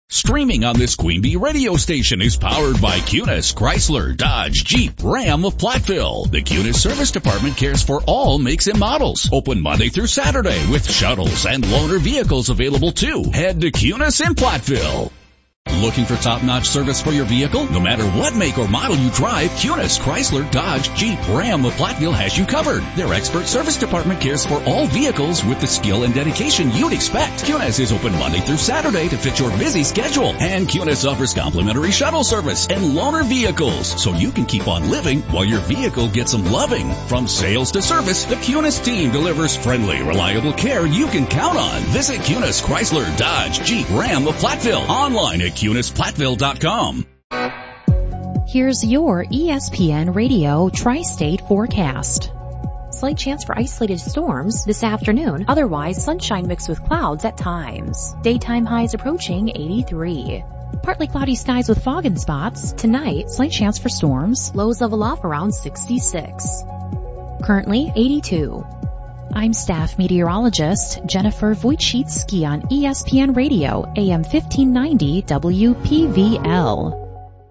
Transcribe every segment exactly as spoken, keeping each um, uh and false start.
Streaming on this Queen Bee radio station is powered by Cunis, Chrysler, Dodge, Jeep, Ram of Platteville. The Cunis Service Department cares for all makes and models. Open Monday through Saturday with shuttles and loaner vehicles available too. Head to Cunis in Platteville. Looking for top-notch service for your vehicle? No matter what make or model you drive, Cunis, Chrysler, Dodge, Jeep, Ram of Platteville has you covered. Their expert service department cares for all vehicles with the skill and dedication you'd expect. Cunis is open Monday through Saturday to fit your busy schedule. And Cunis offers complimentary shuttle service and loaner vehicles, so you can keep on living while your vehicle gets some loving. From sales to service, the Cunis team delivers friendly, reliable care you can count on. Visit Cunis, Chrysler, Dodge, Jeep, Ram of Platteville online at Cunis Platteville dot com. Here's your E S P N Radio Tri-State forecast. Slight chance for isolated storms this afternoon. Otherwise, sunshine mixed with clouds at times. Daytime highs approaching eighty-three. Partly cloudy skies with fog in spots. Tonight, slight chance for storms. Lows level off around sixty-six. Currently, eighty-two. I'm staff meteorologist Jennifer Wojcicki on E S P N Radio, A M fifteen ninety W P V L.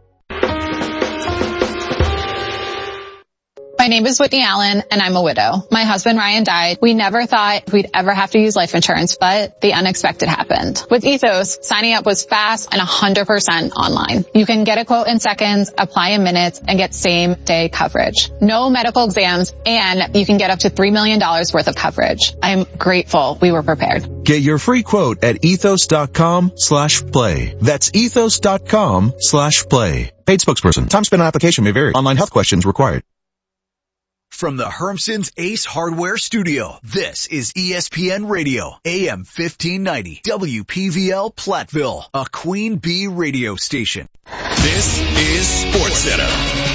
My name is Whitney Allen, and I'm a widow. My husband, Ryan, died. We never thought we'd ever have to use life insurance, but the unexpected happened. With Ethos, signing up was fast and one hundred percent online. You can get a quote in seconds, apply in minutes, and get same-day coverage. No medical exams, and you can get up to three million dollars worth of coverage. I'm grateful we were prepared. Get your free quote at ethos.com slash play. That's ethos.com slash play. Paid spokesperson. Time spent on application may vary. Online health questions required. From the Hermson's Ace Hardware Studio, this is E S P N Radio, A M fifteen ninety, W P V L Platteville, a Queen Bee radio station. This is SportsCenter.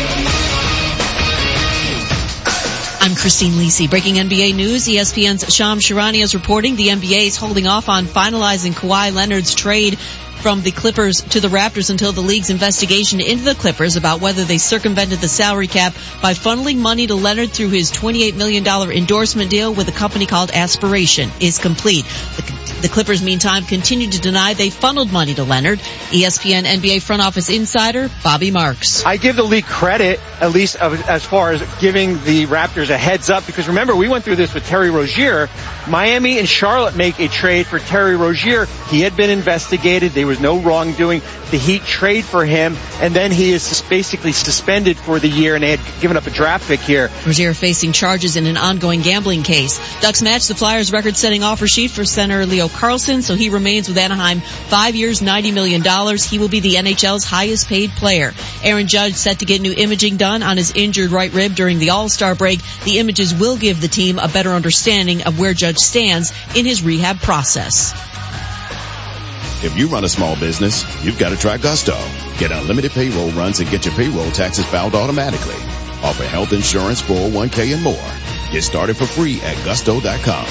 I'm Christine Lisi. Breaking N B A news, E S P N's Shams Charania is reporting the N B A is holding off on finalizing Kawhi Leonard's trade from the Clippers to the Raptors until the league's investigation into the Clippers about whether they circumvented the salary cap by funneling money to Leonard through his twenty-eight million dollars endorsement deal with a company called Aspiration is complete. The, the Clippers, meantime, continue to deny they funneled money to Leonard. E S P N N B A front office insider Bobby Marks. I give the league credit, at least as far as giving the Raptors a heads up, because remember, we went through this with Terry Rozier. Miami and Charlotte make a trade for Terry Rozier. He had been investigated. They was no wrongdoing. The Heat trade for him, and then he is basically suspended for the year, and they had given up a draft pick here. Rozier facing charges in an ongoing gambling case. Ducks match the Flyers' record-setting offer sheet for center Leo Carlsson, so he remains with Anaheim five years, ninety million dollars. He will be the N H L's highest-paid player. Aaron Judge set to get new imaging done on his injured right rib during the All-Star break. The images will give the team a better understanding of where Judge stands in his rehab process. If you run a small business, you've got to try Gusto. Get unlimited payroll runs and get your payroll taxes filed automatically. Offer health insurance, four oh one k, and more. Get started for free at gusto dot com.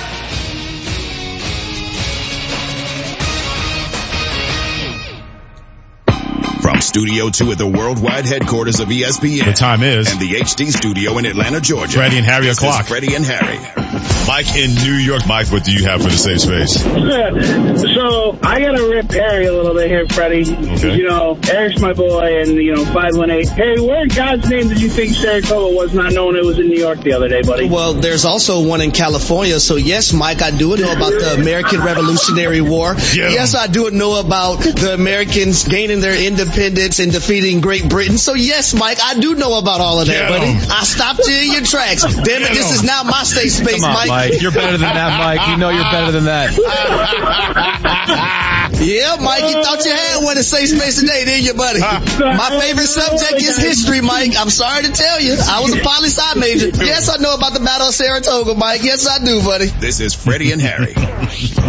From Studio two at the worldwide headquarters of E S P N. The time is. And the H D studio in Atlanta, Georgia. Freddie and Harry this o'clock. Is Freddie and Harry. Mike in New York. Mike, what do you have for the safe space? So, I gotta rip Harry a little bit here, Freddie. Okay. You know, Eric's my boy, and, you know, five one eight. Harry, where in God's name did you think Saratoga was, not knowing it was in New York the other day, buddy? Well, there's also one in California, so yes, Mike, I do know about the American Revolutionary War. Yeah. Yes, I do know about the Americans gaining their independence and defeating Great Britain. So yes, Mike, I do know about all of that, Get buddy. him. I stopped you in your tracks. Damn it, Get this him. is not my safe space, Come on, Mike. Mike. You're better than that, Mike. You know you're better than that. Yeah, Mike, you thought you had one in safe space today, didn't you, buddy? My favorite subject is history, Mike. I'm sorry to tell you. I was a poli-sci major. Yes, I know about the Battle of Saratoga, Mike. Yes, I do, buddy. This is Freddie and Harry.